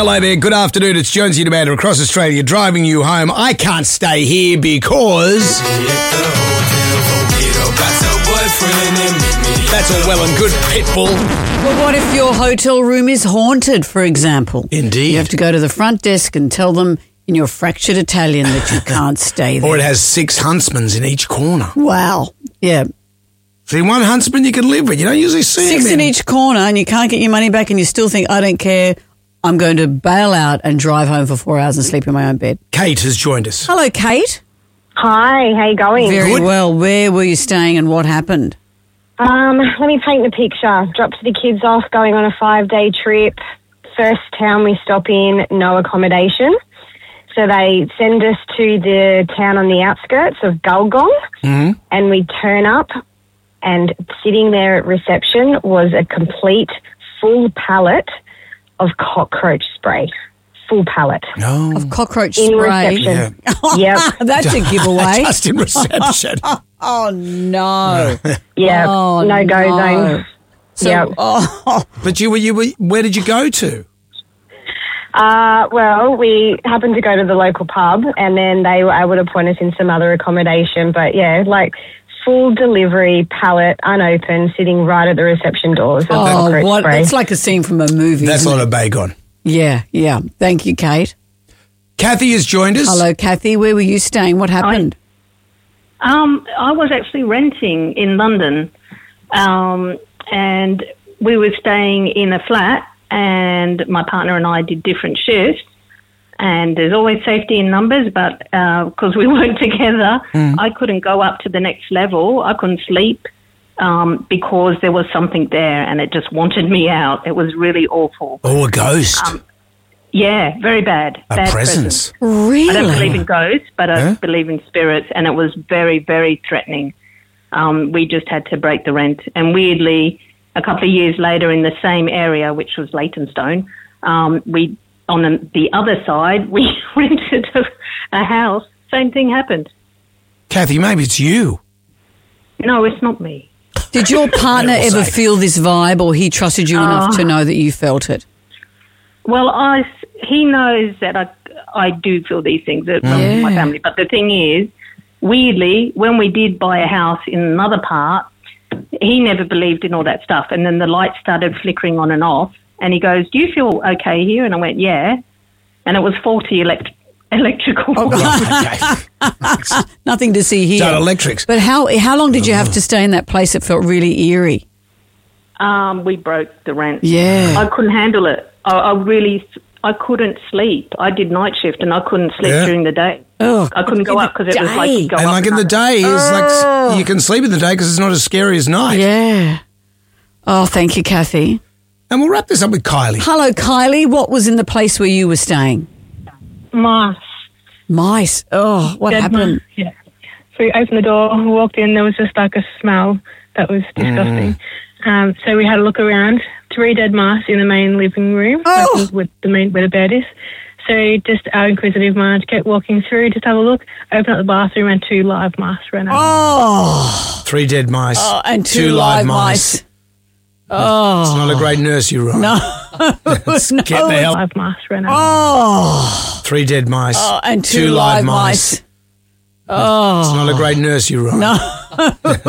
Hello there, good afternoon. It's Jonesy and Amanda across Australia driving you home. I can't stay here because... That's all well and good, Pitbull. Well, what if your hotel room is haunted, for example? Indeed. You have to go to the front desk and tell them in your fractured Italian that you can't stay there. Or it has 6 huntsmen in each corner. Wow. Yeah. See, one huntsman you can live with. You don't usually see 6 them in each corner and you can't get your money back and you still think, I don't care, I'm going to bail out and drive home for 4 hours and sleep in my own bed. Kate has joined us. Hello, Kate. Hi, how you going? Very Good. well. Where were you staying and what happened? Let me paint the picture. Dropped the kids off, going on a 5-day trip. First town we stop in, no accommodation. So they send us to the town on the outskirts of Gulgong, and we turn up, and sitting there at reception was a complete full pallet of cockroach spray. Full pallet. No. Of cockroach In spray. reception. Yeah. Yep. That's a giveaway. Just in reception. Oh, no. Yeah. Oh, no go no. zone. So, Yep. But you were, where did you go to? Well, we happened to go to the local pub and then they were able to point us in some other accommodation. But, yeah, like full delivery, pallet, unopened, sitting right at the reception doors. Oh, what? That's like a scene from a movie. That's isn't not it? a bacon. Yeah, yeah. Thank you, Kate. Kathy has joined us. Hello, Kathy. Where were you staying? What happened? I was actually renting in London, and we were staying in a flat, and my partner and I did different shifts, and there's always safety in numbers, but because we weren't together, I couldn't go up to the next level. I couldn't sleep because there was something there, and it just wanted me out. It was really awful. Oh, a ghost. Yeah, very bad. A bad presence. Really? I don't believe in ghosts, but I believe in spirits, and it was very, very threatening. We just had to break the rent. And weirdly, a couple of years later in the same area, which was Leytonstone, we on the other side, we rented a house. Same thing happened. Kathy, maybe it's you. No, it's not me. Did your partner They're all ever safe. feel this vibe, or he trusted you enough to know that you felt it? Well, he knows that I do feel these things from my family. But the thing is, weirdly, when we did buy a house in another part, he never believed in all that stuff. And then the lights started flickering on and off. And he goes, do you feel okay here? And I went, yeah. And it was faulty electrical. Nothing to see here. Done electrics. But how long did you have to stay in that place? It felt really eerie. We broke the rent. Yeah. I couldn't handle it. I couldn't sleep. I did night shift and I couldn't sleep during the day. Oh, I couldn't go up because it was like you go And up like in the day, it's like you can sleep in the day because it's not as scary as night. Yeah. Oh, thank you, Kathy. And we'll wrap this up with Kylie. Hello, Kylie. What was in the place where you were staying? Mice. Mice. Oh, what Dead happened? mice, yeah. So we opened the door, we walked in, there was just like a smell that was disgusting. So we had a look around. 3 dead mice in the main living room, like with the main where the bed is. So just our inquisitive mind kept walking through, just have a look, open up the bathroom and 2 live mice ran out. Oh. 3 dead mice. And 2 live mice. Oh. It's not a great nursery rhyme. No. Get the hell. Live mice ran out. Oh. 3 dead mice. And 2 live mice. It's not a great nursery rhyme. No.